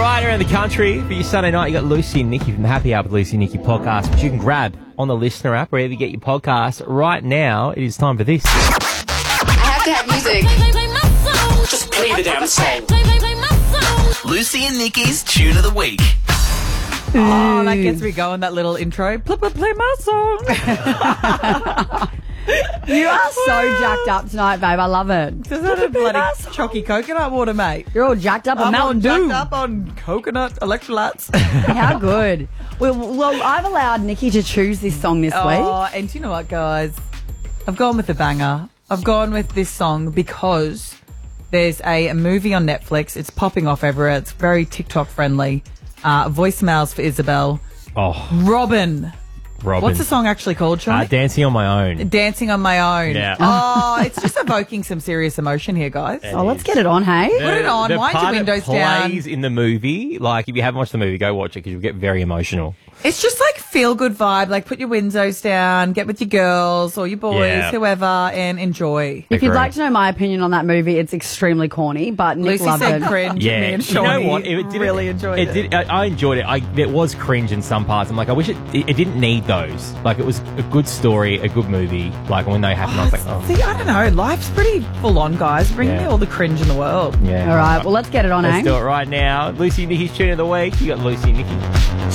right around the country for your Sunday night. You got Lucy and Nikki from the Happy Hour with Lucy and Nikki podcast, which you can grab on the Listener app, wherever you get your podcasts. Right now, it is time for this. I have to have music. Just play the damn song. Lucy and Nikki's Tune of the Week. Oh, that gets me going, that little intro. Play my song. You are so jacked up tonight, babe. I love it. Does that a bloody chalky coconut water, mate? You're all jacked up on I'm all Mountain Dew. jacked up on coconut electrolytes. How good. Well, I've allowed Nikki to choose this song this week. Oh, and do you know what, guys? I've gone with a banger. I've gone with this song because there's a movie on Netflix. It's popping off everywhere. It's very TikTok friendly. Voicemails for Isabel. Oh, Robin. What's the song actually called, Sean? Dancing on My Own. Dancing on My Own. Yeah. Oh, it's just evoking some serious emotion here, guys. Oh, let's get it on, hey? Put it on. The Wind your part windows that down. plays in the movie, like if you haven't watched the movie, go watch it because you'll get very emotional. It's just like feel-good vibe. Like put your windows down, get with your girls or your boys, Yeah. whoever, and enjoy. If you'd Agree. like to know my opinion on that movie, it's extremely corny, but Nick Lucy loved said it. cringe. Yeah, Me and you know Shawnee what? It didn't- really enjoyed it. I enjoyed it. It was cringe in some parts. I'm like, I wish it didn't need those. Like, it was a good story, a good movie. Like, when they happened, I was like, oh, See, I don't know. Life's pretty full on, guys. Bring Yeah. me all the cringe in the world. yeah. All right, well, let's get it on, Let's eh? do it right now. Lucy and Nikki's Tune of the Week. You got Lucy and Nikki.